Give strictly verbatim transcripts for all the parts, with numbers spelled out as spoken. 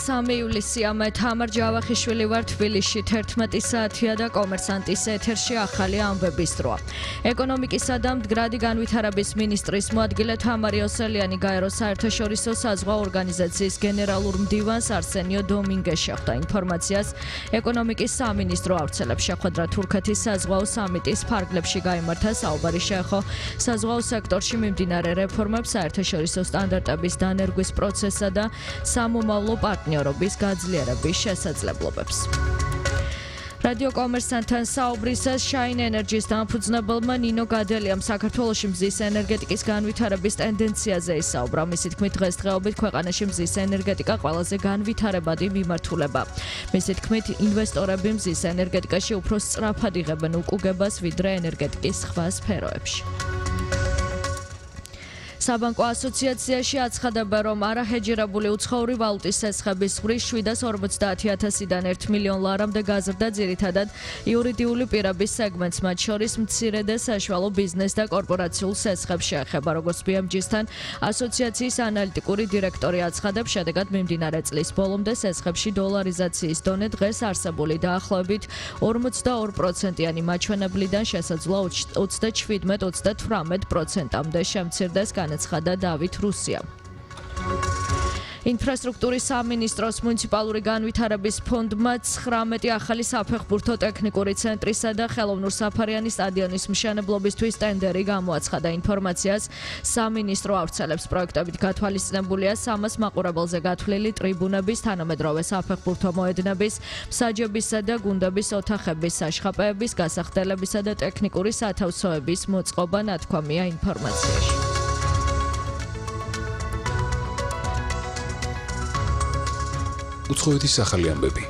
სამი ივლისია მე თამარ ჯავახიშვილი ვარ თბილისში თერთმეტი საათია და კომერსანტის ეთერში ახალი ამბების დროა. ეკონომიკისა და მდგრადი განვითარების მინისტრის მოადგილე თამარი ოსელიანი გაერო საერთაშორისო საზღვაო ორგანიზაციის გენერალურ მდივანს არსენიო დომინგეს შეხვდა. ინფორმაციას ეკონომიკის სამინისტრო ავრცელებს. შეხვედრა თურქეთის საზღვაო სამიტის ფარგლებში გაიმართა. საუბარი შეეხო საზღვაო სექტორში მიმდინარე რეფორმებს, საერთაშორისო სტანდარტების დანერგვის პროცესსა და სამომავლო პარტნიორობის გაძლიერების შესაძლებლობებს. რადიო კომერსანტთან საუბრისას შაინ ენერჯის დამფუძნებელმა ნინო გადელიამ საქართველოში მზის ენერგეტიკის განვითარების ტენდენციაზე ისაუბრა. მისი თქმით, დღესდღეობით ქვეყანაში მზის ენერგეტიკა ყველაზე განვითარებადი მიმართულება. მისი თქმით, ინვესტორები მზის ენერგეტიკაში უფრო სწრაფად იღებენ უკუგებას, ვიდრე ენერგეტიკის სხვა სფეროებში. საბანკო ასოციაციაში აცხადება, რომ არაჰეჯირებული უცხოური ვალუტის სესხების ზღვრის შვიდას ორმოცდაათი ათასიდან ერთ მილიონ ლარამდე გაზრდა ძირითადად იურიდიული პირების სეგმენტს, მათ შორის მცირე და საშუალო ბიზნეს და კორპორაციულ სესხებს შეეხება. როგორც ბი ემ ჯი-სთან ასოციაციის ანალიტიკური დირექტორი აცხადებს, შედეგად მიმდინარე წლის ბოლომდე სესხებში დოლარიზაციის დონე დღეს არსებული დაახლოებით ორმოცდაორ პროცენტიანი მაჩვენებლიდან შესაძლოა ოცდაჩვიდმეტ ოცდათვრამეტ პროცენტამდე შემცირდეს, განაცხადა დავით რუსიამ. ინფრასტრუქტურის სამინისტროს მუნიციპალური განვითარების ფონდმა ცხრამეტი ახალი საფეხბურთო ტექნიკური ცენტრისა და ხელოვნურ-საფარიანი სტადიონის მშენებლობისთვის ტენდერი გამოაცხადა. ინფორმაციას სამინისტრო ავრცელებს. პროექტებით გათვალისწინებულია სამას მაყურებელზე გათვლილი ტრიბუნების, თანამედროვე საფეხბურთო მოედნების, მსაჯებისა და გუნდების ოთახების, საშხაპეების, გასახდელებისა და ტექნიკური სათავსოების მოწყობა, ნათქვამია ინფორმაციაში. უცხოეთის ახალი ამბები.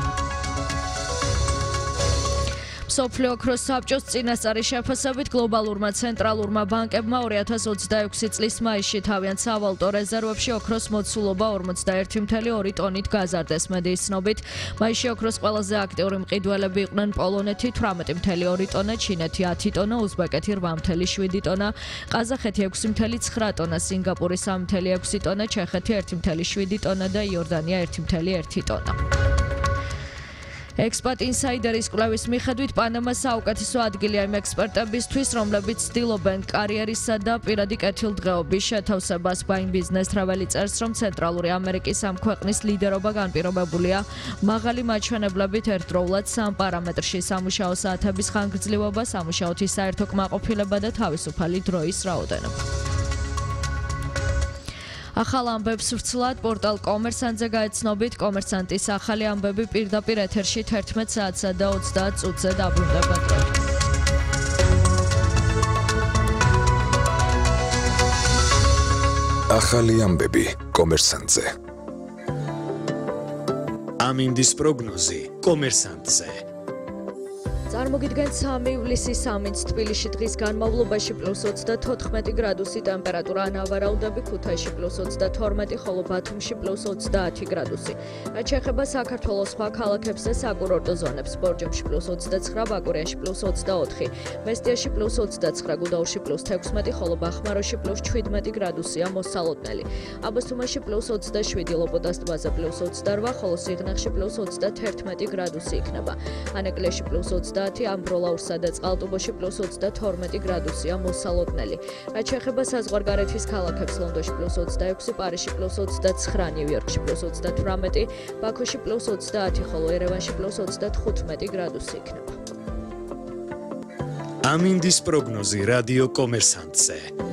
მსოფლიო ოქროს საბჭოს წინასწარი შეფასებით გლობალურმა ცენტრალურმა ბანკებმა ორი ათას ოცდაექვსი წლის მაისში თავიანთ სავალუტო რეზერვებში ოქროს მოცულობა ორმოცდაერთი მცდარი ორი ტონით გაზარდეს. მედიის ცნობით, მაისში ოქროს ყველაზე აქტიური მყიდველები იყვნენ პოლონეთი თვრამეტი მცდარი ორი ტონა, ჩინეთი ათი ტონა, უზბეკეთი რვა მცდარი შვიდი ტონა, ყაზახეთი ექვსი მცდარი ცხრა ტონა, სინგაპური სამი მცდარი ექვსი ტონა, ჩეხეთი ერთი მცდარი შვიდი ტონა და იორდანია ერთი მცდარი ერთი ტონა. ექსპათ ინსაიდერის კვლევის მიხედვით, პანამა საუკეთესო ადგილია იმ ექსპერტებისთვის, რომლებიც ცდილობენ კარიერისა და პირადი კეთილდღეობის შეთავსებას. Buying Business Travel წერს, რომ ცენტრალური ამერიკის ამ ქვეყნის ლიდერობა განპირობებულია მაღალი მაჩვენებლებით ერთდროულად სამ პარამეტრში: სამუშაო საათების ხანგრძლივობა, სამუშაოთი საერთო კმაყოფილება და თავისუფალი დროის რაოდენობა. ახალ ამბებს ვრცლად პორტალ კომერსანტზე გაეცნობით. კომერსანტის ახალი ამბები პირდაპირ ეთერში თერთმეტ საათსა და ოცდაათ წუთზე დაბრუნდება. ახალი ამბები კომერსანტზე. ამინდის პროგნოზი კომერსანტზე. წარმოგიდგენთ სამი ივლისის სამინც თბილისში დღის განმავლობაში პლუს ოცდათოთხმეტი გრადუსი ტემპერატურა, ანავარაუდები ქუთაისში პლუს ოცდათორმეტი, ხოლო ბათუმში პლუს ოცდაათი გრადუსი. რაც შეეხება საქართველოს სხვა ქალაქებს და საკურორტო ზონებს, ბორჯომში პლუს ოცდაცხრა, ბაკურიანში პლუს ოცდაოთხი, მესტიაში პლუს ოცდაცხრა, გუდაურში პლუს თექვსმეტი, ხოლო ბახმაროში პლუს ჩვიდმეტი გრადუსია მოსალოდნელი. აბასთუმანში პლუს ოცდაშვიდი, ლოპოტას ტბაზე პლუს ოცდარვა, ხოლო სიღნაღში პლუს ოცდათერთმეტი გრადუსი იქნება. ანეკლეში პლუს ოცდაათი, ამბროლაურსა და წყალტუბოში პლუს ოცდათორმეტი გრადუსია მოსალოდნელი. რაც შეეხება საზღვარგარეთის ქალაქებს, ლონდონში პლუს ოცდაექვსი, პარიზში პლუს ოცდაცხრა, ნიუ-იორკში პლუს ოცდათვრამეტი, ბაქოში პლუს ოცდაათი, ხოლო ერევანში პლუს ოცდათხუთმეტი გრადუსი იქნება. ამინდის პროგნოზი რადიო კომერსანტზე.